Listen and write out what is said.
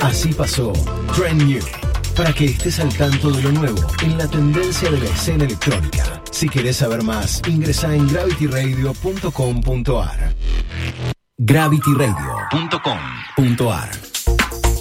Así pasó Trend New, para que estés al tanto de lo nuevo en la tendencia de la escena electrónica. Si querés saber más, ingresa en gravityradio.com.ar. gravityradio.com.ar